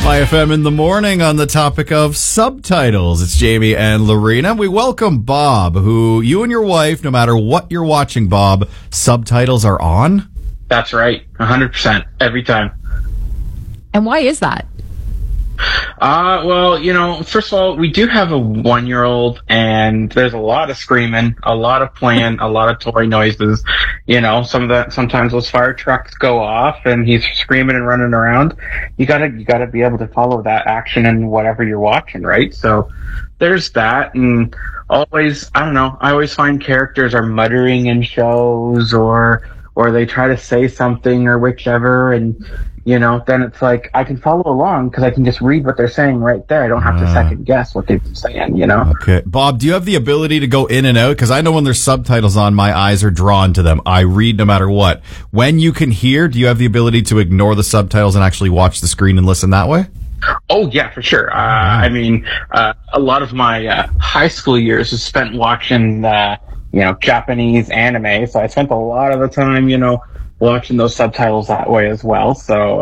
My FM in the morning on the topic of subtitles. It's Jamie and Lorena. We welcome Bob, who you and your wife, no matter what you're watching, Bob, subtitles are on? That's right. 100%. Every time. And why is that? Well, first of all, we do have a 1-year-old, and there's a lot of screaming, a lot of playing, a lot of toy noises. Sometimes those fire trucks go off, and he's screaming and running around. You gotta be able to follow that action in whatever you're watching, right? So there's that, and always, I always find characters are muttering in shows, or they try to say something or whichever, and then it's like I can follow along because I can just read what they're saying right there. I don't have to second guess what they've been saying, Okay. Bob, do you have the ability to go in and out? Because I know when there's subtitles on, my eyes are drawn to them. I read no matter what. When you can hear, do you have the ability to ignore the subtitles and actually watch the screen and listen that way? Oh, yeah, for sure. A lot of my high school years was spent watching, Japanese anime. So I spent a lot of the time, watching those subtitles that way as well. So,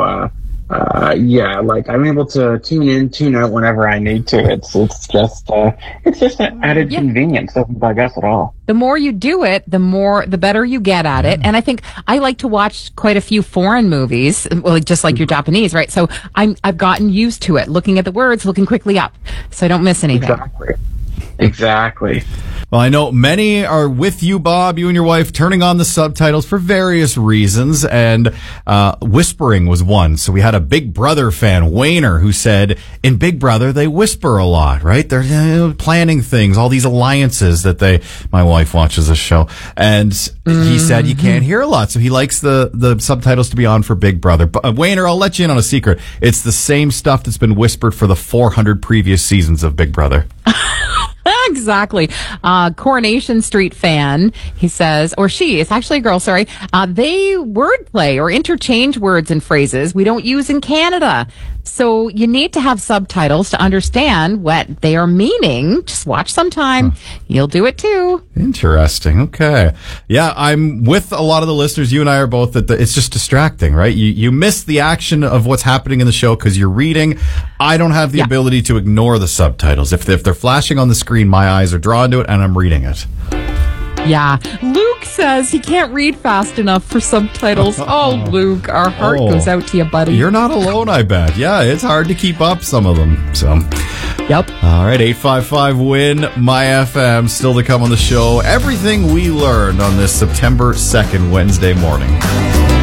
I'm able to tune in, tune out whenever I need to. It's just an added convenience. Doesn't bug us at all. The more you do it, the better you get at it. And I think I like to watch quite a few foreign movies, well, just like your Japanese, right? So I've gotten used to it, looking at the words, looking quickly up, so I don't miss anything. Exactly. Well, I know many are with you, Bob, you and your wife, turning on the subtitles for various reasons, and whispering was one. So we had a Big Brother fan, Wayner, who said, in Big Brother, they whisper a lot, right? They're planning things, all these alliances that my wife watches this show, and he said you can't hear a lot, so he likes the subtitles to be on for Big Brother. But Wayner, I'll let you in on a secret. It's the same stuff that's been whispered for the 400 previous seasons of Big Brother. Exactly. Coronation Street fan, he says, or she, it's actually a girl, sorry. They wordplay or interchange words and phrases we don't use in Canada. So you need to have subtitles to understand what they are meaning. Just watch sometime. You'll do it too. Interesting. Okay. Yeah, I'm with a lot of the listeners. You and I are both that it's just distracting, right? You miss the action of what's happening in the show because you're reading. I don't have the ability to ignore the subtitles. If they're flashing on the screen, my eyes are drawn to it and I'm reading it. Yeah. Luke says he can't read fast enough for subtitles. Oh, Luke, our heart goes out to you, buddy. You're not alone, I bet. Yeah, it's hard to keep up some of them. So, yep. All right, 855-WIN, My FM, still to come on the show. Everything we learned on this September 2nd, Wednesday morning.